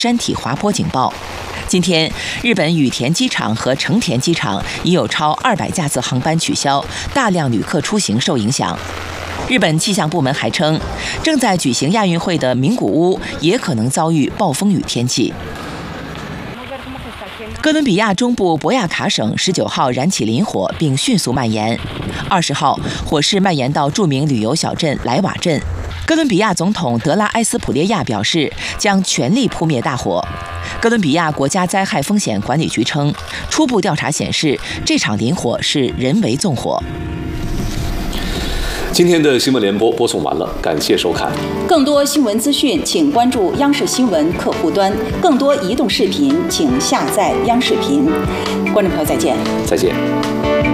山体滑坡警报。今天，日本羽田机场和成田机场已有超200架次航班取消，大量旅客出行受影响。日本气象部门还称，正在举行亚运会的名古屋也可能遭遇暴风雨天气。哥伦比亚中部博亚卡省19号燃起林火，并迅速蔓延。20号，火势蔓延到著名旅游小镇莱瓦镇。哥伦比亚总统德拉埃斯普列亚表示，将全力扑灭大火。哥伦比亚国家灾害风险管理局称，初步调查显示，这场林火是人为纵火。 今天的新闻联播播送完了，感谢收看。 更多新闻资讯，请关注央视新闻客户端；更多移动视频，请下载央视频。观众朋友，再见。 再见。